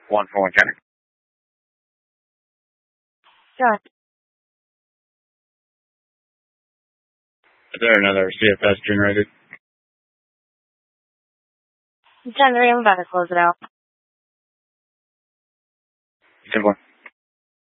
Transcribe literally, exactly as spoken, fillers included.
one four one County. Sure. Is there another C F S generated? Generator, I'm about to close it out. ten four.